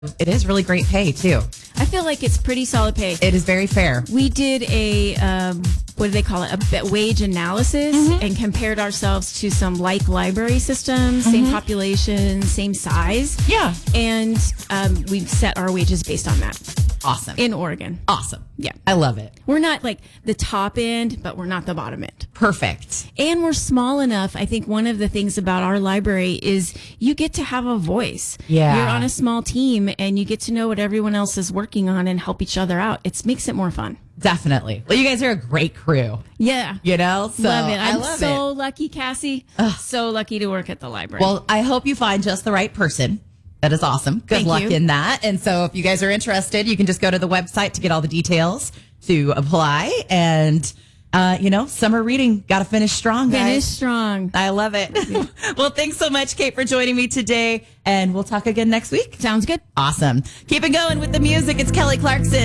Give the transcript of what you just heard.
It is really great pay, too. I feel like it's pretty solid pay. It is very fair. We did a, what do they call it? A wage analysis and compared ourselves to some like library systems, same population, same size. Yeah. And we've set our wages based on that. Awesome. In Oregon. Awesome. Yeah. I love it. We're not like the top end, but we're not the bottom end. Perfect. And we're small enough. I think one of the things about our library is you get to have a voice. Yeah. You're on a small team and you get to know what everyone else is working on and help each other out. It makes it more fun. Definitely. Well, you guys are a great crew. Yeah. You know? So love it. I'm love so lucky, Cassie. So lucky to work at the library. Well, I hope you find just the right person. That is awesome. Good Thank luck you. in that. And so if you guys are interested, you can just go to the website to get all the details to apply. And, summer reading, got to finish strong, guys. Finish strong. I love it. Well, thanks so much, Kate, for joining me today. And we'll talk again next week. Sounds good. Awesome. Keep it going with the music. It's Kelly Clarkson.